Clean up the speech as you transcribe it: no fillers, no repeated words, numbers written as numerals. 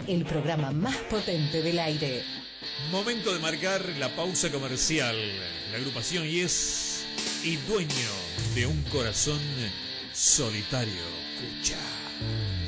el programa más potente del aire. Momento de marcar la pausa comercial. La agrupación Yes y dueño de un corazón solitario. Escucha.